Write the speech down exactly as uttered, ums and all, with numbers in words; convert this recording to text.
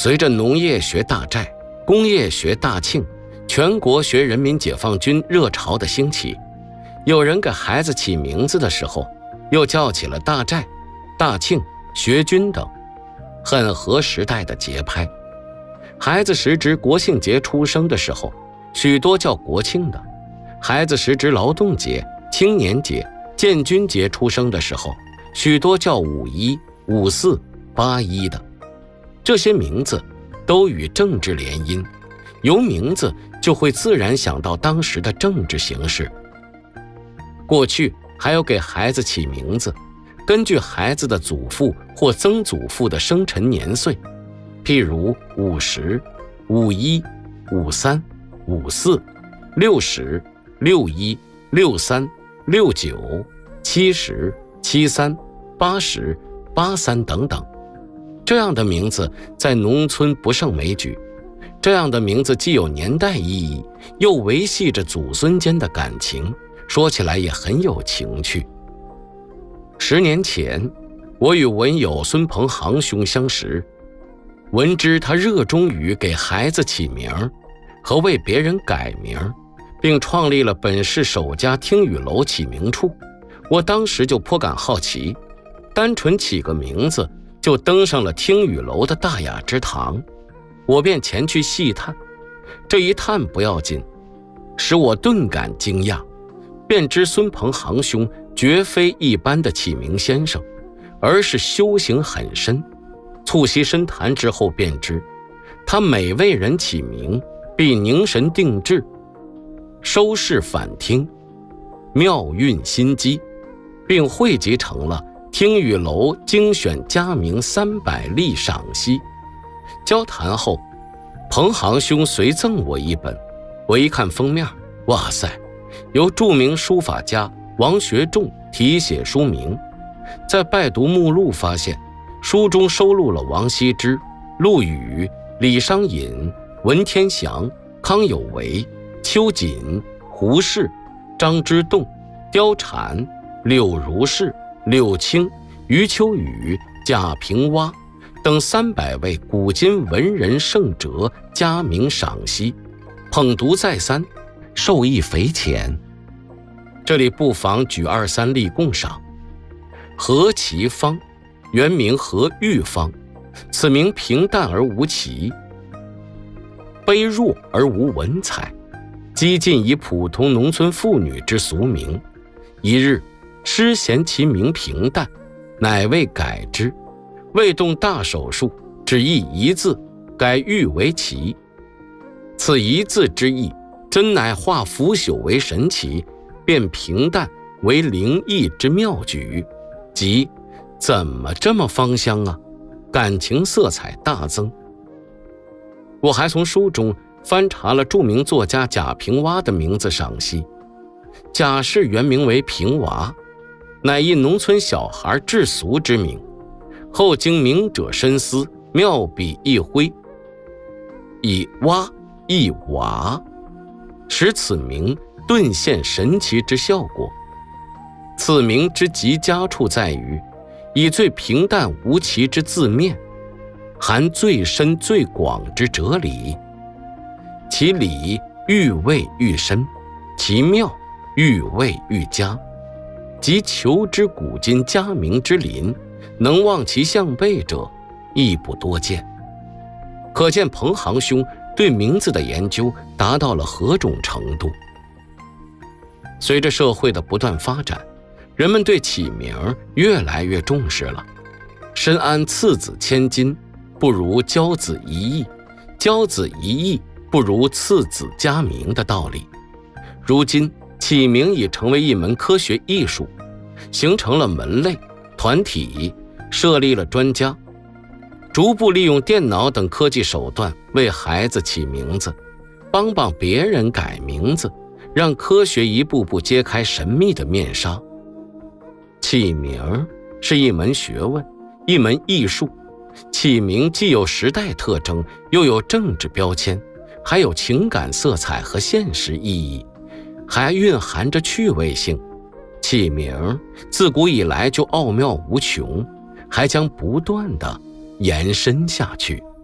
随着农业学大寨、工业学大庆、全国学人民解放军热潮的兴起，有人给孩子起名字的时候，又叫起了大寨、大庆、学军等，很合时代的节拍。孩子时值国庆节出生的时候，许多叫国庆的；孩子时值劳动节、青年节、建军节出生的时候，许多叫五一、五四、八一的。这些名字都与政治联姻，由名字就会自然想到当时的政治形势。过去还有给孩子起名字，根据孩子的祖父或曾祖父的生辰年岁，譬如五十、五一、五三、五四、六十、六一、六三、六九、七十、七三、八十、八三等等。这样的名字在农村不胜枚举，这样的名字既有年代意义，又维系着祖孙间的感情，说起来也很有情趣。十年前，我与文友孙鹏航兄相识，闻知他热衷于给孩子起名和为别人改名，并创立了本市首家听雨楼起名处，我当时就颇感好奇，单纯起个名字就登上了听雨楼的大雅之堂，我便前去细探。这一探不要紧，使我顿感惊讶，便知孙鹏航兄绝非一般的起名先生，而是修行很深。促膝深谈之后便知，他每为人起名必凝神定志，收视反听，妙运心机，并汇集成了听雨楼精选佳名三百例赏析。交谈后，彭航兄随赠我一本，我一看封面，哇塞，由著名书法家王学仲题写书名。在拜读目录发现，书中收录了王羲之、陆羽、李商隐、文天祥、康有为、秋瑾、胡适、张之洞、貂蝉、柳如是、柳青、余秋雨、贾平凹等三百位古今文人圣哲佳名赏析，捧读再三，受益匪浅。这里不妨举二三例供赏。何其芳，原名何玉芳，此名平淡而无奇，卑弱而无文采，几近以普通农村妇女之俗名。一日，师嫌其名平淡，乃为改之，未动大手术，只译一字，改玉为奇。此一字之意，真乃化腐朽为神奇，变平淡为灵异之妙举，即怎么这么芳香啊，感情色彩大增。我还从书中翻查了著名作家贾平凹的名字赏析。贾氏原名为平娃，乃一农村小孩至俗之名，后经名者深思，妙笔一挥，以蛙一娃，使此名顿现神奇之效果。此名之极佳处在于，以最平淡无奇之字面，含最深最广之哲理，其理愈味愈深，其妙愈味愈佳，即求之古今佳名之林，能望其项背者亦不多见。可见彭航兄对名字的研究达到了何种程度。随着社会的不断发展，人们对起名越来越重视了。深谙次子千金不如骄子一亿，骄子一亿不如次子佳名的道理。如今起名已成为一门科学艺术，形成了门类、团体，设立了专家，逐步利用电脑等科技手段为孩子起名字，帮帮别人改名字，让科学一步步揭开神秘的面纱。起名是一门学问，一门艺术。起名既有时代特征，又有政治标签，还有情感色彩和现实意义，还蕴含着趣味性。起名自古以来就奥妙无穷，还将不断地延伸下去。